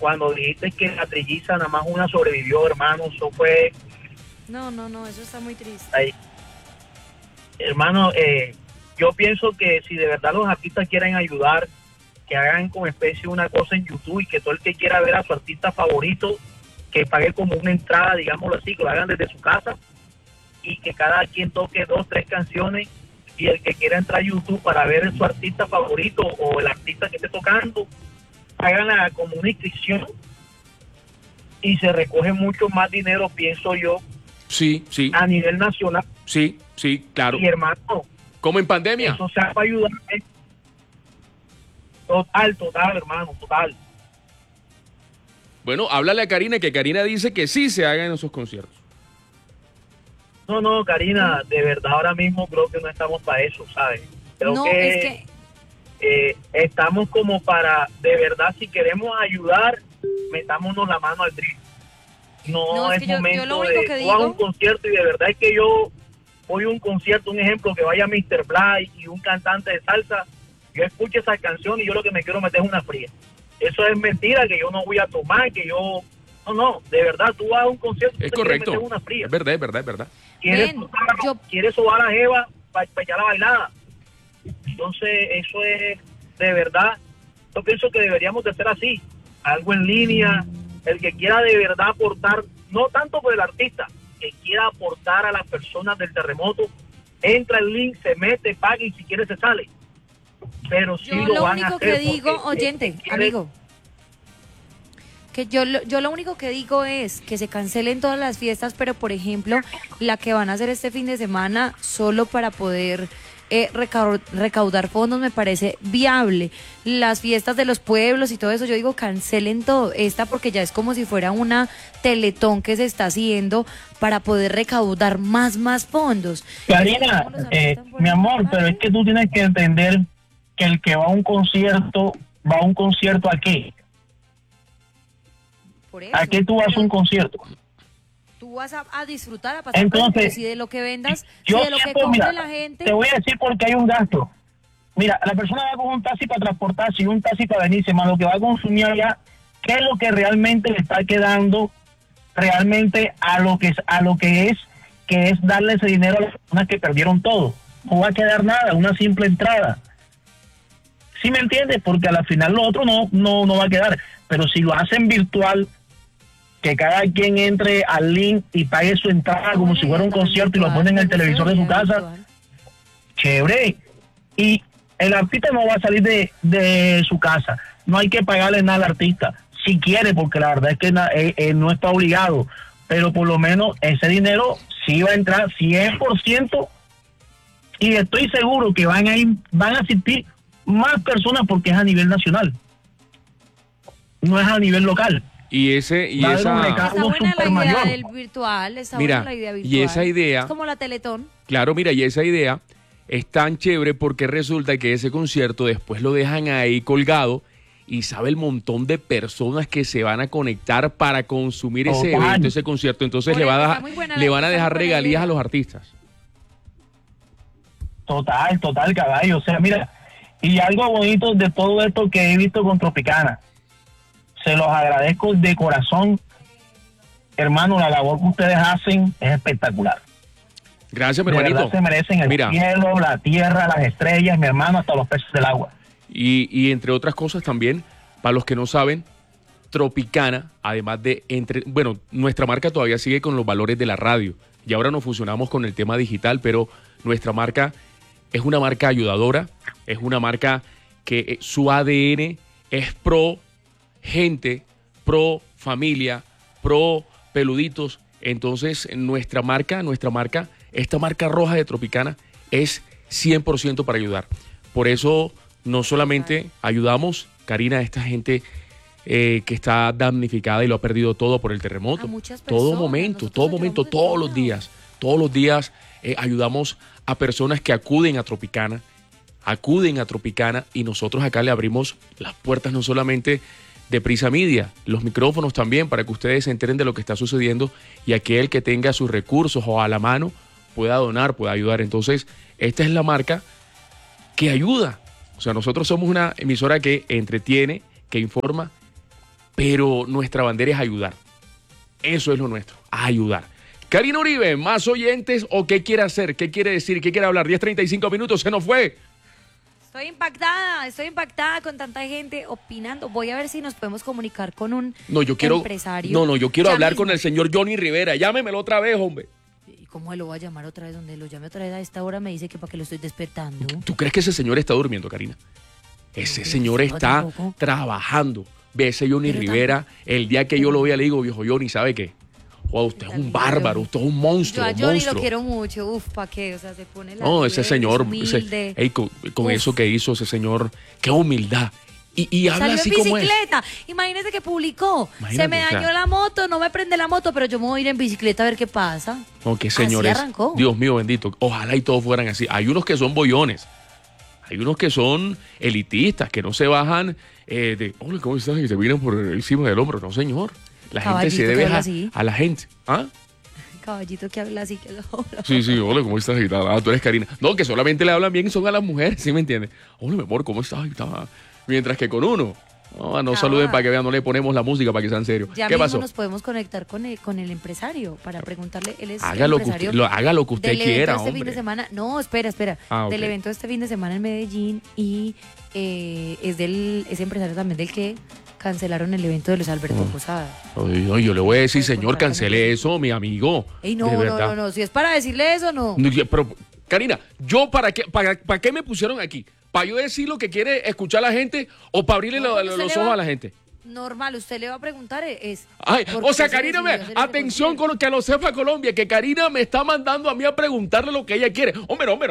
cuando dijiste que la trilliza nada más una sobrevivió, hermano, eso fue... No, eso está muy triste. Ay, hermano, yo pienso que si de verdad los artistas quieren ayudar, que hagan como especie una cosa en YouTube y que todo el que quiera ver a su artista favorito, que pague como una entrada, digámoslo así, que lo hagan desde su casa y que cada quien toque 2, 3 canciones y el que quiera entrar a YouTube para ver a su artista favorito o el artista que esté tocando, hagan como una inscripción y se recoge mucho más dinero, pienso yo, Sí, a nivel nacional. sí, claro. Y hermano, Como en pandemia. eso sea para ayudar. Total, hermano, total. Bueno, háblale a Karina, que Karina dice que sí se hagan esos conciertos. No, Karina, de verdad ahora mismo creo que no estamos para eso, ¿sabes? Creo No, que, es que estamos como para, de verdad, si queremos ayudar, metámonos la mano al drill. No es es que yo momento lo único de que tú hagas digo- un concierto y de verdad es que yo voy a un concierto, un ejemplo, que vaya Mr. Bly y un cantante de salsa, yo escucho esa canción y yo lo que me quiero meter es una fría. Eso es mentira, que yo no voy a tomar, que yo... No, de verdad, tú vas a un concierto y Es te quieres correcto. meter una fría. Es verdad. Quieres, Ven, quieres sobar a la jeva para echar la bailada. Entonces, eso es de verdad. Yo pienso que deberíamos de hacer así, algo en línea. El que quiera de verdad aportar, no tanto por el artista, que quiera aportar a las personas del terremoto, entra el link, se mete, paga y si quiere se sale. Pero sí yo lo lo van a único hacer que digo, porque oyente, el que quiere- amigo, que yo lo único que digo es que se cancelen todas las fiestas, pero por ejemplo, la que van a hacer este fin de semana solo para poder recaudar fondos me parece viable. Las fiestas de los pueblos y todo eso, yo digo cancelen todo. Esta porque ya es como si fuera una teletón que se está haciendo para poder recaudar más fondos. Karina, Como los artistas por mi ahí, amor, pero es que tú tienes que entender que el que va a un concierto ¿a qué? por eso. ¿A qué tú vas a un concierto? Tú vas a disfrutar, a pasar Entonces, pero si de lo que vendas, yo si de lo que siento, compre mira, la gente. te voy a decir porque hay un gasto. Mira, la persona va con un taxi para transportarse y un taxi para venirse, más lo que va a consumir allá, ¿qué es lo que realmente le está quedando realmente a lo que es darle ese dinero a las personas que perdieron todo? No va a quedar nada, una simple entrada. ¿Sí me entiendes? Porque a la final lo otro no va a quedar. Pero si lo hacen virtual, que cada quien entre al link y pague su entrada como si fuera un concierto y lo ponen en el televisor de su casa, chévere. Y el artista no va a salir de su casa. No hay que pagarle nada al artista. Si quiere, porque la verdad es que él no está obligado. Pero por lo menos ese dinero sí va a entrar 100%. Y estoy seguro que van a asistir más personas porque es a nivel nacional. No es a nivel local. Y Está buena la idea del virtual, está buena la idea virtual. y esa idea, es como la Teletón. claro, mira, y esa idea es tan chévere porque resulta que ese concierto después lo dejan ahí colgado y sabe el montón de personas que se van a conectar para consumir ese evento, ese concierto. Entonces le van a dejar regalías a los artistas. Total, caballo. O sea, mira, y algo bonito de todo esto que he visto con Tropicana, se los agradezco de corazón, hermano. La labor que ustedes hacen es espectacular. Gracias, mi de hermanito. verdad se merecen el cielo, la tierra, las estrellas, mi hermano, hasta los peces del agua. Y entre otras cosas también, para los que no saben, Tropicana, además de nuestra marca todavía sigue con los valores de la radio y ahora nos fusionamos con el tema digital, pero nuestra marca es una marca ayudadora, es una marca que su ADN es pro gente, pro familia, pro peluditos. Entonces nuestra marca, esta marca roja de Tropicana es 100% para ayudar. Por eso no solamente ayudamos, Karina, a esta gente que está damnificada y lo ha perdido todo por el terremoto. Todo momento, todos los días ayudamos a personas que acuden a Tropicana y nosotros acá le abrimos las puertas no solamente de Prisa Media, los micrófonos también para que ustedes se enteren de lo que está sucediendo y aquel que tenga sus recursos o a la mano pueda donar, pueda ayudar. Entonces, esta es la marca que ayuda. O sea, nosotros somos una emisora que entretiene, que informa, pero nuestra bandera es ayudar. Eso es lo nuestro, ayudar. Karina Uribe, ¿más oyentes o qué quiere hacer? ¿Qué quiere decir? ¿Qué quiere hablar? 10:35 minutos, se nos fue. Estoy impactada con tanta gente opinando. Voy a ver si nos podemos comunicar con un empresario. Yo quiero Ya hablar mismo. con el señor Johnny Rivera. Llámemelo otra vez, hombre. ¿Y cómo lo voy a llamar otra vez? Donde lo llame otra vez a esta hora me dice que para que lo estoy despertando. ¿Tú crees que ese señor está durmiendo, Karina? Ese señor no, está tampoco. trabajando. Ve ese Johnny Pero Rivera, el día que yo lo vea le digo, viejo Johnny, ¿sabe qué? Wow, usted es un bárbaro, usted es un monstruo, Yo a un Johnny monstruo. lo quiero mucho. Uf, ¿para qué? O sea, se pone la No, ese 10, señor, humilde. con eso que hizo ese señor, qué humildad. Y habla Salió así en como es. bicicleta. Imagínese que publicó. Imagínate, Se me o sea. dañó la moto, no me prende la moto, pero yo me voy a ir en bicicleta a ver qué pasa. No, qué Así señores. arrancó. Dios mío bendito. Ojalá y todos fueran así. Hay unos que son bollones. Hay unos que son elitistas, que no se bajan hola, ¿cómo estás? Y se vienen por encima del hombro. No, señor. La gente Caballito se que debe habla así. a la gente. ¿Ah? Caballito que habla así que Sí, hola, ¿cómo estás? Y tal. Ah, tú eres Karina. No, que solamente le hablan bien son a las mujeres, ¿sí me entiendes? Hola, mi amor, ¿cómo estás? Y tal. Mientras que con uno, no saluden para que vean, no le ponemos la música para que sean serios. Ya ¿Qué mismo pasó? nos podemos conectar con el empresario para preguntarle. Él es Haga lo que empresario usted del evento quiera, de este hombre. fin de semana. No, espera. Ah, ok. Del evento de este fin de semana en Medellín y es empresario también del que cancelaron el evento de los Alberto Posada. No, yo le voy a decir, Pues, señor, contratame. cancele eso, mi amigo. Ey, De verdad. no. Si es para decirle eso, no. No, pero, Karina, ¿yo para qué me pusieron aquí? ¿Para yo decir lo que quiere escuchar la gente o para abrirle No, porque usted los le ojos va- a la gente? Normal, usted le va a preguntar Ay, ¿por o sea, qué se Karina, decidió hacer ese atención concierto? con lo que lo sepa Colombia, que Karina me está mandando a mí a preguntarle lo que ella quiere. Hombre, no.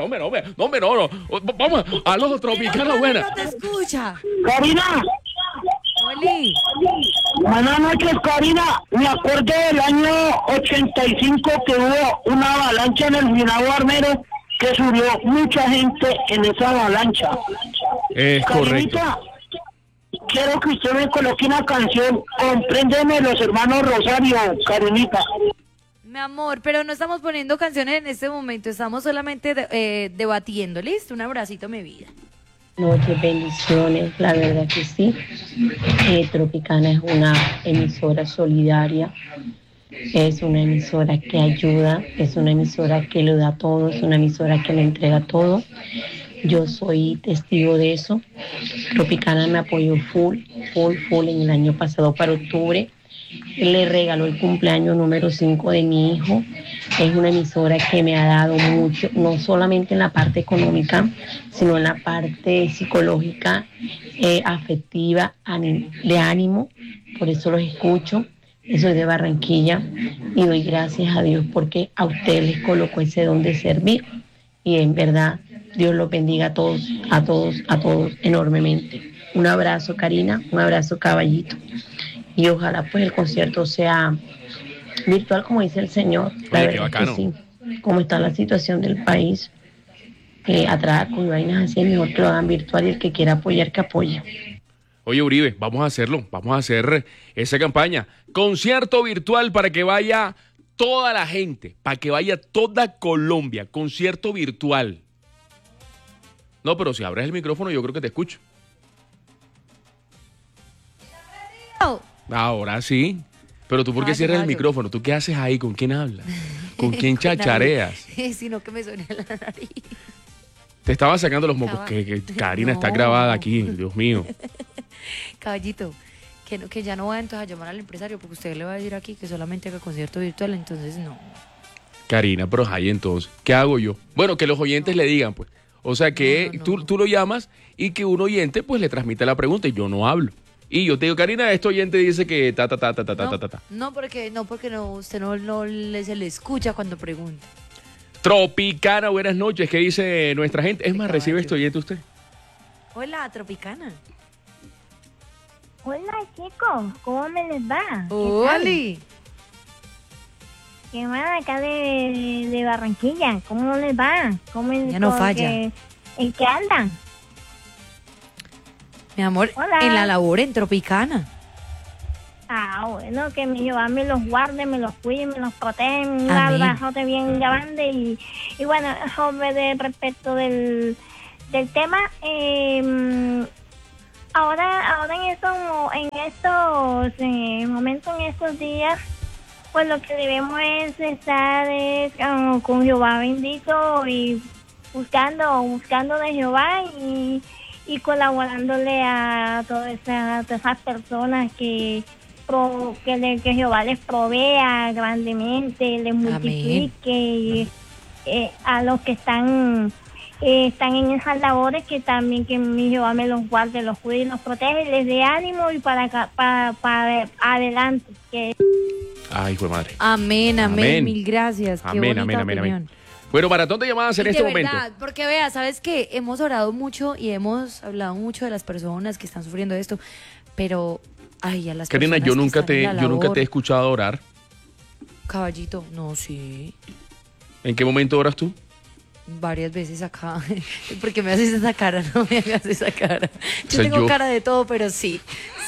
Vamos, a los Tropicana buena. No te escucha. Karina, Oli. buenas noches, Karina. Me acuerdo del año 85 que hubo una avalancha en el Minado Armero que subió mucha gente en esa avalancha. Es correcto. Karinita, quiero que usted me coloque una canción. Compréndeme los hermanos Rosario, Karinita. Mi amor, pero no estamos poniendo canciones en este momento, estamos solamente debatiendo. ¿Listo? Un abracito, mi vida. Noches, bendiciones, la verdad que sí. Tropicana es una emisora solidaria, es una emisora que ayuda, es una emisora que lo da todo, es una emisora que le entrega todo. Yo soy testigo de eso. Tropicana me apoyó full en el año pasado para octubre. Le regaló el cumpleaños número 5 de mi hijo. Es una emisora que me ha dado mucho, no solamente en la parte económica, sino en la parte psicológica, afectiva, de ánimo. Por eso los escucho. Soy de Barranquilla y doy gracias a Dios porque a ustedes les colocó ese don de servir. Y en verdad, Dios los bendiga a todos enormemente. Un abrazo, Karina, un abrazo, caballito. Y ojalá pues el concierto sea virtual, como dice el señor. La Oye, qué verdad es bacano. que sí. Como está la situación del país, atraco y vainas así, mejor que lo hagan virtual y el que quiera apoyar, que apoye. Oye, Uribe, vamos a hacerlo. Vamos a hacer esa campaña. Concierto virtual para que vaya toda la gente, para que vaya toda Colombia. Concierto virtual. No, pero si abres el micrófono, yo creo que te escucho. Ahora sí. Pero tú, ¿por qué cierras el caballo. micrófono? ¿Tú qué haces ahí? ¿Con quién hablas? ¿Con quién chachareas? Sino que me suena la nariz. Te estaba sacando los mocos. Cabal. Que Karina está No. grabada aquí, Dios mío. Caballito, que ya no voy entonces a llamar al empresario porque usted le va a decir aquí que solamente haga concierto virtual, entonces no. Karina, pero ahí entonces, ¿qué hago yo? Bueno, que los oyentes le digan, pues. O sea, que No. Tú lo llamas y que un oyente, pues, le transmite la pregunta y yo no hablo. Y yo te digo, Karina, este oyente dice que ta. No, porque usted no se le escucha cuando pregunta. Tropicana, buenas noches, ¿qué dice nuestra gente? Es más, Caballo. ¿recibe este oyente usted? Hola, Tropicana. Hola chicos, ¿cómo me les va? Oli. ¿Qué más acá de Barranquilla? ¿Cómo les va? ¿Cómo Ya no falla. ¿En qué andan? Mi amor, Hola. en la labor en Tropicana. Ah, bueno, que mi Jehová me los guarde, me los cuide, me los protege, un Amén. abrazote bien grande y bueno, sobre respecto del tema, ahora en estos momentos, en estos días, pues lo que debemos es estar con Jehová bendito y buscando de Jehová y colaborándole a todas esas personas que Jehová les provea grandemente, les multiplique, a los que están en esas labores, que también que mi Jehová me los guarde, los cuide y los protege, les dé ánimo y para adelante. Ay, hijo de madre. Amén. Mil gracias. Amén, Qué bonita opinión. Bueno, maratón de llamadas en Y este de momento. verdad, porque vea, ¿sabes qué? Hemos orado mucho y hemos hablado mucho de las personas que están sufriendo esto, pero ay, a las Karina, personas yo que nunca están en la yo nunca te he labor. escuchado orar. Caballito, no, sí, ¿En qué momento oras tú? varias veces acá. ¿Por qué me haces esa cara? No me hagas esa cara. Yo sea, tengo yo- cara de todo, pero sí.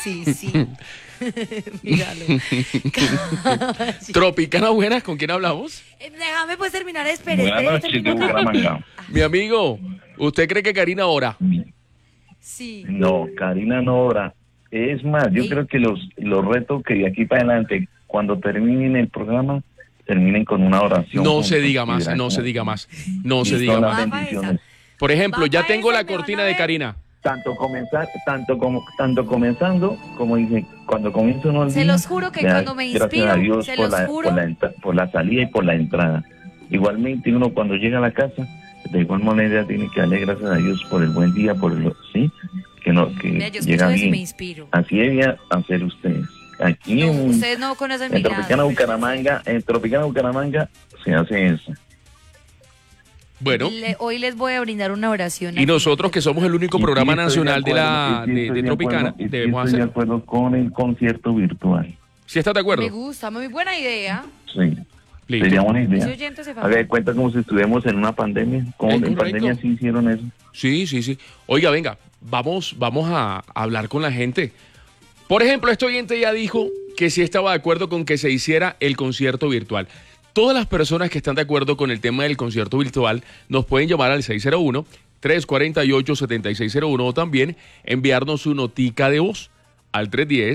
Míralo. Caballito. Tropicana Buenas, ¿con quién hablamos? Déjame pues terminar, espere. Buenas noches, de termino. Bucaramanga. Mi amigo, ¿usted cree que Karina ora? Sí. No, Karina no ora. Es más, yo Ey. creo que los retos que de aquí para adelante, cuando terminen el programa, terminen con una oración. No se juntos, diga y más, verán no se cómo- diga más. No y se diga todas las más. Baja bendiciones. Por ejemplo, ya Baja tengo esa, la me van cortina a de ver. Karina. Tanto comenzando, como dice, cuando comienzo uno el Se día, los juro que le da cuando me gracias inspiro, a Dios se por los la, juro. por la salida y por la entrada. Igualmente uno cuando llega a la casa, de igual manera tiene que darle gracias a Dios por el buen día, que Mira, yo escucho llega eso y me bien. inspiro. Así debía hacer ustedes. Aquí No, en, ustedes no conocen mi en Tropicana Bucaramanga se hace eso. Bueno, Hoy les voy a brindar una oración. y nosotros que somos el único Y programa sí estoy nacional de acuerdo, de Tropicana, y sí debemos estoy de hacerlo. acuerdo con el concierto virtual. ¿Sí estás de acuerdo? Me gusta, muy buena idea. Sí, Listo. sería buena Ese idea. oyente se va. Haga de cuenta como si estuviéramos en una pandemia. Como Es en correcto. pandemia sí hicieron eso. Sí. Oiga, venga, vamos a hablar con la gente. Por ejemplo, este oyente ya dijo que sí estaba de acuerdo con que se hiciera el concierto virtual. Todas las personas que están de acuerdo con el tema del concierto virtual nos pueden llamar al 601-348-7601 o también enviarnos su notica de voz al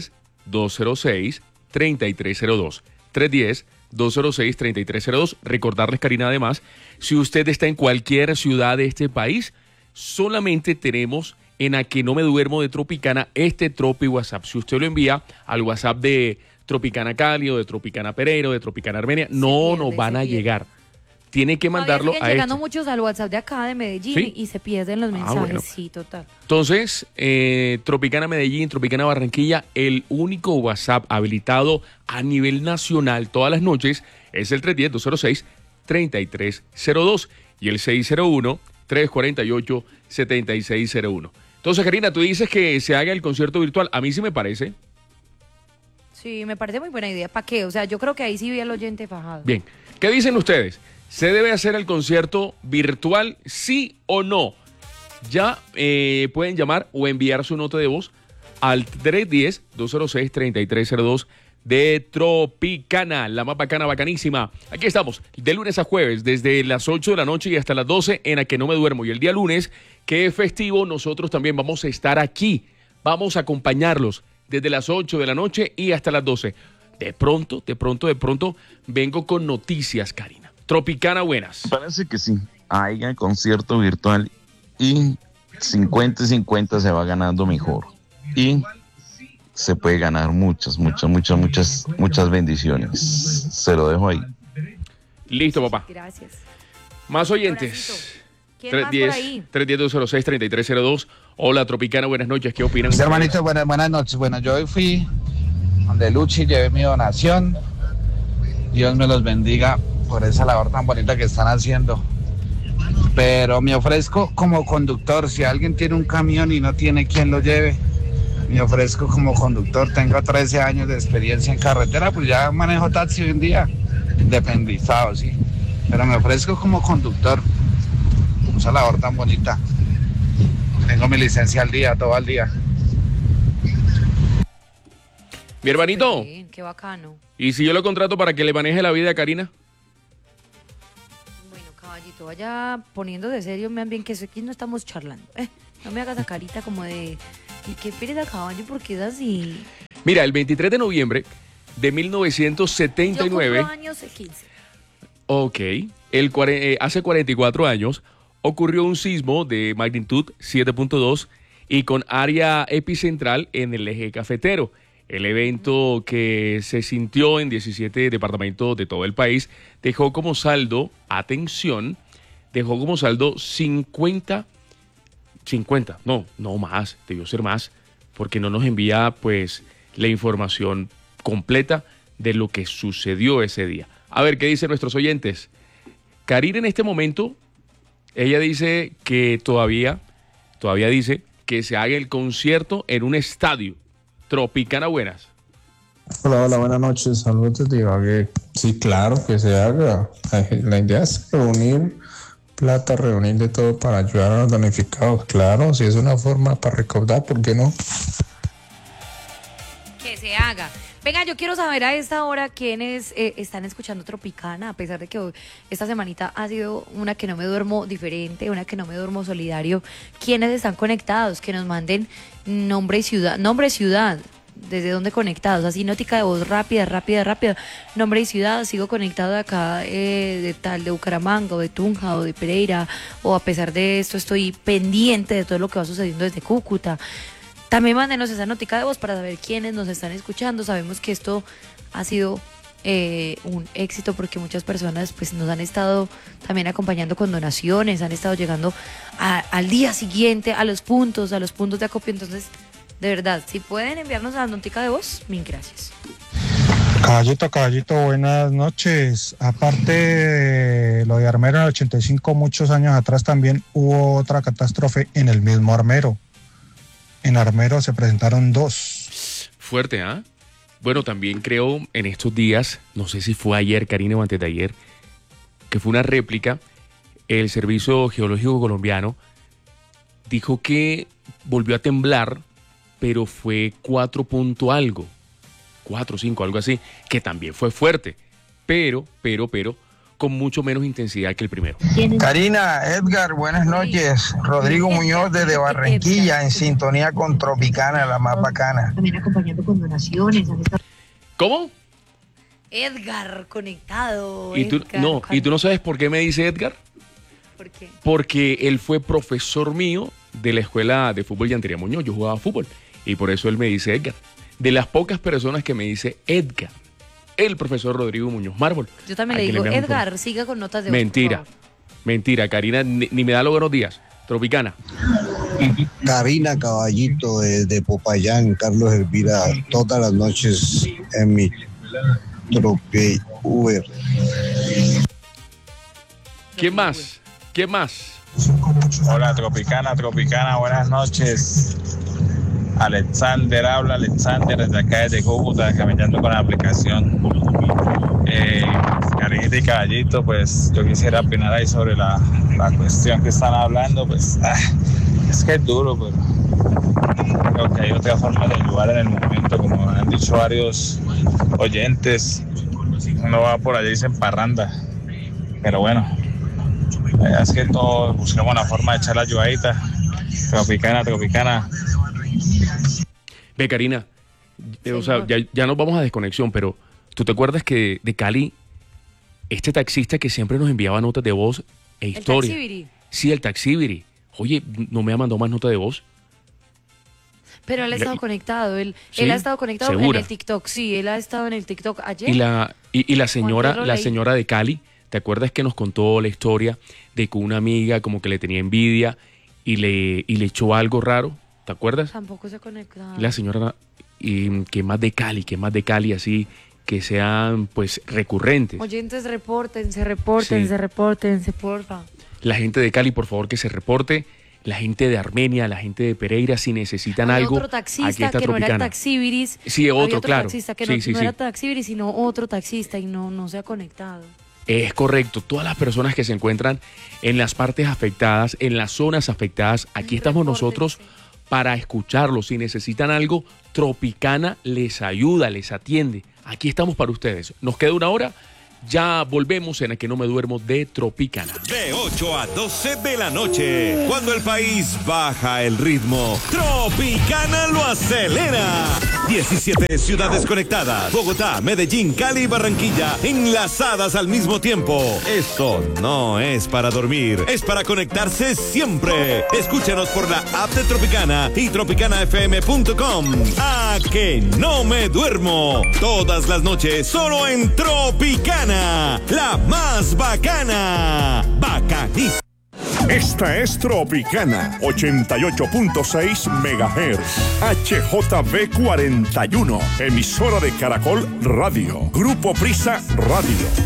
310-206-3302. 310-206-3302. Recordarles, Karina, además, si usted está en cualquier ciudad de este país, solamente tenemos en A Que No Me Duermo de Tropicana este Tropi WhatsApp. Si usted lo envía al WhatsApp de Tropicana Cali o de Tropicana Pereira o de Tropicana Armenia, no pierde, nos van se a pierde. llegar. Tiene que mandarlo Todavía siguen a llegando este. muchos al WhatsApp de acá de Medellín ¿Sí? y se pierden los mensajes. Bueno. Sí, total. Entonces, Tropicana Medellín, Tropicana Barranquilla, el único WhatsApp habilitado a nivel nacional todas las noches es el 310-206-3302 y el 601-348-7601. Entonces, Karina, tú dices que se haga el concierto virtual. A mí sí me parece. Sí, me parece muy buena idea. ¿Para qué? O sea, yo creo que ahí sí vi al oyente fajado. Bien, ¿qué dicen ustedes? ¿Se debe hacer el concierto virtual, sí o no? Ya pueden llamar o enviar su nota de voz al 310-206-3302 de Tropicana, la más bacana, bacanísima. Aquí estamos, de lunes a jueves, desde las 8 de la noche y hasta las 12 en A Que No Me Duermo. Y el día lunes, que es festivo, nosotros también vamos a estar aquí. Vamos a acompañarlos desde las 8 de la noche y hasta las 12. De pronto, vengo con noticias, Karina. Tropicana Buenas. Parece que sí. Hay el concierto virtual y 50 y 50 se va ganando mejor. Y se puede ganar muchas bendiciones. Se lo dejo ahí. Listo, papá. Gracias. Más oyentes. ¿Quién más por ahí? 310-206-3302. Hola, Tropicana, buenas noches. ¿Qué opinan? Mis hermanitos, buenas noches. Bueno, yo hoy fui donde Luchi, llevé mi donación. Dios me los bendiga por esa labor tan bonita que están haciendo. Pero me ofrezco como conductor, si alguien tiene un camión y no tiene quien lo lleve, me ofrezco como conductor. Tengo 13 años de experiencia en carretera, pues ya manejo taxi hoy en día, independizado, sí. Pero me ofrezco como conductor, esa labor tan bonita. Tengo mi licencia al día, todo al día. Mi hermanito, Bien, qué bacano. ¿y si yo lo contrato para que le maneje la vida a Karina? Bueno, caballito, vaya poniéndose serio, vean bien que aquí no estamos charlando. No me hagas la carita como de... ¿Y qué pereza, caballo? ¿Por qué es así? Mira, el 23 de noviembre de 1979. Yo cumplo años el 15. Ok. Hace 44 años ocurrió un sismo de magnitud 7.2 y con área epicentral en el eje cafetero. El evento, que se sintió en 17 departamentos de todo el país, dejó como saldo, atención, 50, no más, debió ser más, porque no nos envía pues la información completa de lo que sucedió ese día. A ver, ¿qué dicen nuestros oyentes? Karina en este momento, ella dice que todavía dice que se haga el concierto en un estadio. Tropicana, buenas. Hola, buenas noches, saludos de Ibagué. Sí, claro, que se haga. La idea es reunir plata, reunir de todo para ayudar a los damnificados. Claro, si es una forma para recaudar, ¿por qué no? Que se haga. Venga, yo quiero saber a esta hora quiénes están escuchando Tropicana, a pesar de que hoy, esta semanita ha sido una que no me duermo diferente, una que no me duermo solidario. ¿Quiénes están conectados? Que nos manden nombre y ciudad, desde dónde conectados, así nótica de voz rápida, nombre y ciudad. Sigo conectado de acá, de Bucaramanga, o de Tunja, o de Pereira, o a pesar de esto estoy pendiente de todo lo que va sucediendo desde Cúcuta. También mándenos esa notica de voz para saber quiénes nos están escuchando. Sabemos que esto ha sido un éxito porque muchas personas pues nos han estado también acompañando con donaciones, han estado llegando al día siguiente a los puntos de acopio. Entonces, de verdad, si pueden enviarnos a la notica de voz, mil gracias. Caballito, buenas noches. Aparte de lo de Armero en el 85, muchos años atrás también hubo otra catástrofe en el mismo Armero. En Armero se presentaron 2. Fuerte, ¿ah? Bueno, también creo en estos días, no sé si fue ayer, Karina, o antes de ayer, que fue una réplica, el Servicio Geológico Colombiano dijo que volvió a temblar, pero fue 4 o 5, algo así, que también fue fuerte, pero, con mucho menos intensidad que el primero. Karina, Edgar, buenas noches. Rodrigo Muñoz desde Barranquilla, en sintonía con Tropicana, la más bacana. También acompañando con donaciones. ¿Cómo? Edgar, conectado. ¿Y tú no sabes por qué me dice Edgar? ¿Por qué? Porque él fue profesor mío de la escuela de fútbol Yantería Muñoz. Yo jugaba fútbol y por eso él me dice Edgar. De las pocas personas que me dice Edgar, el profesor Rodrigo Muñoz Mármol. Yo también le digo, Edgar, siga con notas de voz. Mentira, Karina, ni me da los buenos días. Tropicana. Karina, caballito, desde Popayán, Carlos Elvira, todas las noches en mi trope Uber. ¿Quién más? Hola, Tropicana, buenas noches. Alexander desde acá desde Cúcuta, caminando con la aplicación. Karinita y Caballito, pues yo quisiera opinar ahí sobre la cuestión que están hablando. Pues es que es duro, pero creo que hay otra forma de ayudar en el momento, como han dicho varios oyentes. Uno va por allá y dicen parranda, pero bueno, es que todos buscamos una forma de echar la ayudadita. Tropicana. Ve, Karina, o sea, ya nos vamos a desconexión, pero ¿tú te acuerdas que de Cali, este taxista que siempre nos enviaba notas de voz e historia? ¿El Taxibiri? Sí, el Taxibiri. Oye, ¿no me ha mandado más notas de voz? Pero él ha estado conectado, él ¿Sí? ha estado conectado ¿Segura? en el TikTok, sí, él ha estado en el TikTok ayer. Y la señora de Cali, ¿te acuerdas que nos contó la historia de que una amiga como que le tenía envidia y le echó algo raro? ¿Te acuerdas? Tampoco se ha conectado. La señora, que más de Cali, así, que sean pues recurrentes. Oyentes, repórtense, porfa. La gente de Cali, por favor, que se reporte. La gente de Armenia, la gente de Pereira, si necesitan algo. Otro taxista aquí está que Tropicana. no era Taxibiris. Sí, otro, claro. Taxista que sí, no era Taxibiris, sino otro taxista y no se ha conectado. Es correcto. Todas las personas que se encuentran en las partes afectadas, en las zonas afectadas, aquí estamos nosotros para escucharlos. Si necesitan algo, Tropicana les ayuda, les atiende. Aquí estamos para ustedes. Nos queda 1 hora Ya volvemos en el que no me duermo de Tropicana. De 8 a 12 de la noche, cuando el país baja el ritmo, Tropicana lo acelera. 17 ciudades conectadas, Bogotá, Medellín, Cali y Barranquilla, enlazadas al mismo tiempo. Esto no es para dormir, es para conectarse siempre. Escúchanos por la app de Tropicana y tropicanafm.com. A que no me duermo, todas las noches solo en Tropicana. La más bacana. Bacanísima. Esta es Tropicana 88.6 MHz. HJB 41. Emisora de Caracol Radio. Grupo Prisa Radio.